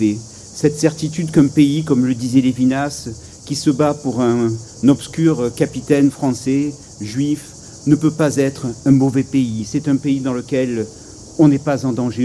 Cette certitude qu'un pays, comme le disait Lévinas, qui se bat pour un obscur capitaine français, juif, ne peut pas être un mauvais pays. C'est un pays dans lequel on n'est pas en danger.